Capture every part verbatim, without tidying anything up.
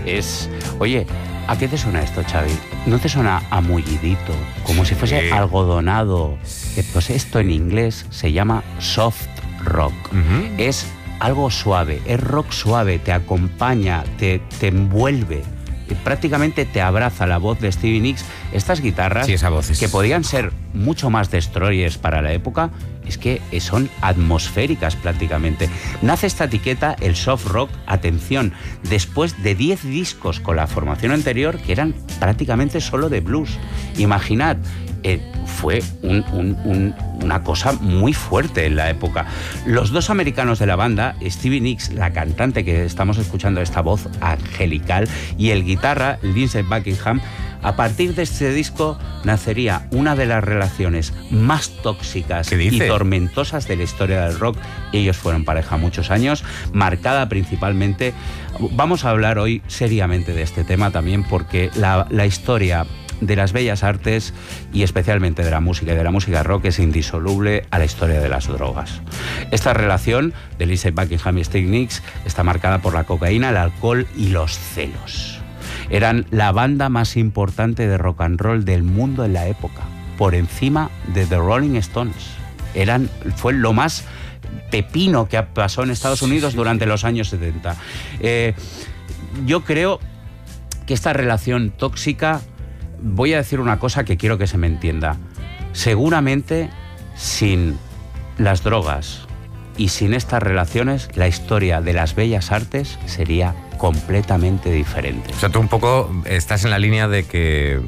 Es... Oye, ¿a qué te suena esto, Xavi? ¿No te suena a mullidito? Como si fuese Sí. algodonado. Pues esto en inglés se llama soft rock. Uh-huh. Es algo suave, es rock suave, te acompaña, te, te envuelve. Prácticamente te abraza la voz de Stevie Nicks. Estas guitarras, Sí, esa voz es... que podían ser mucho más destroyers para la época, es que son atmosféricas prácticamente. Nace esta etiqueta, el soft rock, atención, después de diez discos con la formación anterior que eran prácticamente solo de blues. Imaginad, eh, fue un, un, un, una cosa muy fuerte en la época. Los dos americanos de la banda, Stevie Nicks, la cantante que estamos escuchando, esta voz angelical, y el guitarra, Lindsey Buckingham, a partir de este disco nacería una de las relaciones más tóxicas y tormentosas de la historia del rock. Ellos fueron pareja muchos años, marcada principalmente... Vamos a hablar hoy seriamente de este tema también, porque la, la historia de las bellas artes y especialmente de la música y de la música rock es indisoluble a la historia de las drogas. Esta relación de Lindsey Buckingham y Stevie Nicks está marcada por la cocaína, el alcohol y los celos. Eran la banda más importante de rock and roll del mundo en la época, por encima de The Rolling Stones. Eran, fue lo más pepino que pasó en Estados Unidos durante los años setenta. Eh, yo creo que esta relación tóxica, voy a decir una cosa que quiero que se me entienda. Seguramente sin las drogas y sin estas relaciones, la historia de las bellas artes sería completamente diferente. O sea, tú un poco estás en la línea de que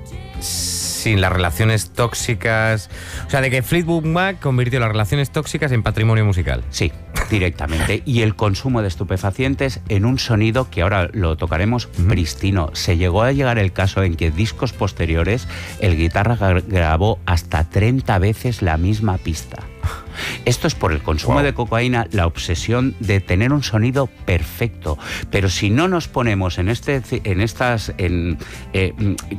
sin las relaciones tóxicas... O sea, de que Fleetwood Mac convirtió las relaciones tóxicas en patrimonio musical. Sí, directamente. Y el consumo de estupefacientes en un sonido que ahora lo tocaremos, uh-huh, pristino. Se llegó a llegar el caso en que discos posteriores el guitarra grabó hasta treinta veces la misma pista. Esto es por el consumo wow. de cocaína, la obsesión de tener un sonido perfecto. Pero si no nos ponemos en este, en estas, en, eh,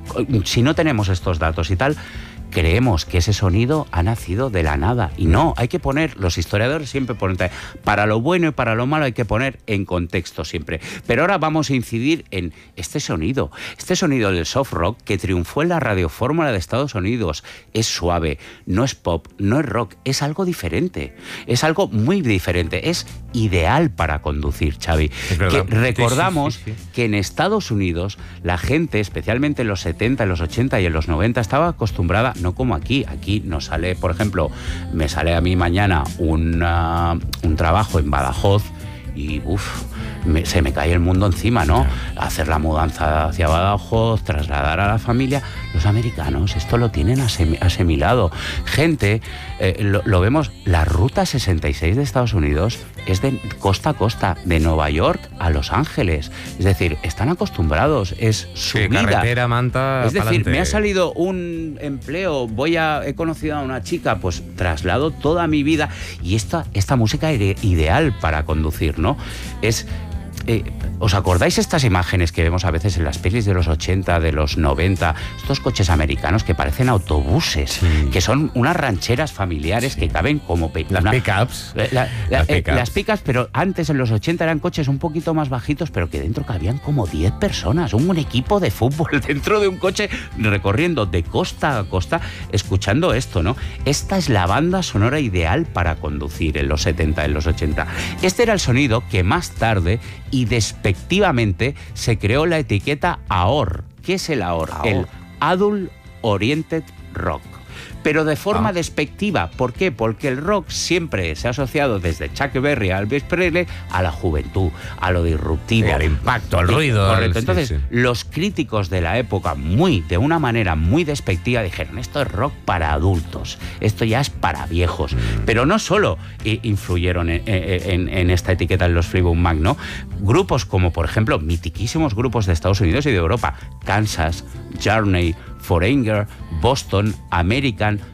si no tenemos estos datos y tal, creemos que ese sonido ha nacido de la nada. Y no, hay que poner, los historiadores siempre ponen, para lo bueno y para lo malo hay que poner en contexto siempre. Pero ahora vamos a incidir en este sonido. Este sonido del soft rock que triunfó en la radiofórmula de Estados Unidos. Es suave, no es pop, no es rock, es algo diferente. Es algo muy diferente. Es ideal para conducir, Xavi. Que recordamos sí, sí, sí, sí. que en Estados Unidos la gente, especialmente en los setenta, en los ochenta y en los noventa, estaba acostumbrada, no como aquí. Aquí nos sale, por ejemplo, me sale a mí mañana una, un trabajo en Badajoz y uff, me, se me cae el mundo encima, ¿no? Hacer la mudanza hacia Badajoz, trasladar a la familia. Los americanos esto lo tienen asimilado. Gente, eh, lo, lo vemos, la ruta sesenta y seis de Estados Unidos es de costa a costa, de Nueva York a Los Ángeles. Es decir, están acostumbrados, es su sí, vida. Carretera, Manta, es decir, pa'lante. Me ha salido un empleo, voy a, he conocido a una chica, pues traslado toda mi vida. Y esta, esta música es ideal para conducir, ¿no? Es... Eh, ¿Os acordáis estas imágenes que vemos a veces en las pelis de los ochenta, de los noventa? Estos coches americanos que parecen autobuses, sí. que son unas rancheras familiares sí. que caben como... Pe las una, pickups. La, la, las eh, pickups. Las pickups, pero antes en los ochenta eran coches un poquito más bajitos, pero que dentro cabían como diez personas, un equipo de fútbol dentro de un coche recorriendo de costa a costa, escuchando esto, ¿no? Esta es la banda sonora ideal para conducir en los setenta, en los ochenta. Este era el sonido que más tarde y despectivamente se creó la etiqueta A O R. ¿Qué es el A O R? A O R. El Adult Oriented Rock. Pero de forma ah. despectiva. ¿Por qué? Porque el rock siempre se ha asociado desde Chuck Berry a Elvis Presley a la juventud, a lo disruptivo. Sí, al impacto, al ruido. Correcto. Al... Entonces, sí, sí. los críticos de la época, muy, de una manera muy despectiva, dijeron, esto es rock para adultos, esto ya es para viejos. Mm. Pero no solo eh, influyeron en, en, en esta etiqueta en los Fleetwood Mac, ¿no? Grupos como, por ejemplo, mitiquísimos grupos de Estados Unidos y de Europa, Kansas, Journey, Foreigner, Boston, American,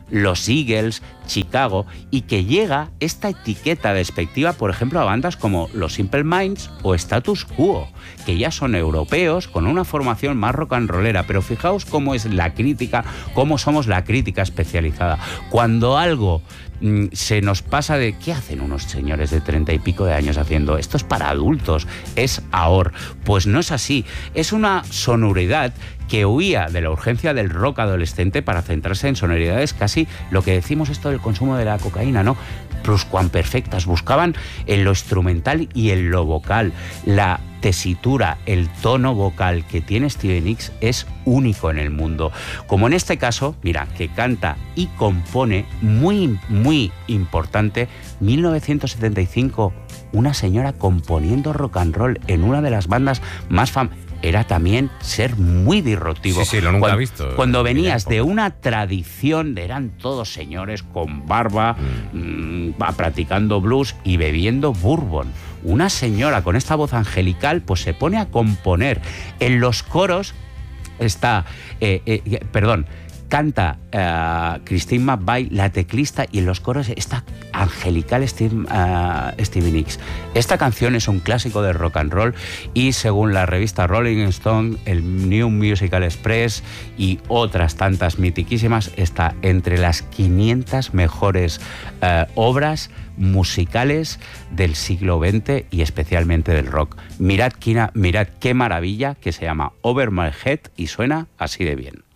los Eagles, Chicago, y que llega esta etiqueta despectiva, por ejemplo, a bandas como los Simple Minds o Status Quo, que ya son europeos con una formación más rock and rollera. Pero fijaos cómo es la crítica, cómo somos la crítica especializada. Cuando algo mm, se nos pasa de ¿qué hacen unos señores de treinta y pico de años haciendo? Esto es para adultos, es ahora. Pues no es así, es una sonoridad que huía de la urgencia del rock adolescente para centrarse en sonoridades casi lo que decimos esto del consumo de la cocaína, ¿no? Pluscuamperfectas. Buscaban en lo instrumental y en lo vocal. La tesitura, el tono vocal que tiene Stevie Nicks es único en el mundo. Como en este caso, mira, que canta y compone, muy, muy importante, mil novecientos setenta y cinco, una señora componiendo rock and roll en una de las bandas más famosas. Era también ser muy disruptivo. Sí, sí, lo nunca cuando, he visto. Cuando venías de una tradición, de eran todos señores con barba, mm. Mmm, practicando blues y bebiendo bourbon. Una señora con esta voz angelical, pues se pone a componer. En los coros está, eh, eh, perdón, canta uh, Christine McVie, la teclista, y en los coros está angelical Steve, uh, Stevie Nicks. Esta canción es un clásico de rock and roll y según la revista Rolling Stone, el New Musical Express y otras tantas mitiquísimas, está entre las quinientas mejores uh, obras musicales del siglo veinte y especialmente del rock. Mirad, Kina, mirad qué maravilla, que se llama Over My Head y suena así de bien.